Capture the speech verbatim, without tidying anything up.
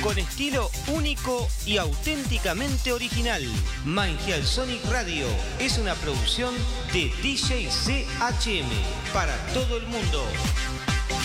con estilo único y auténticamente original. Mangial Sonic Radio es una producción de D J C H M para todo el mundo.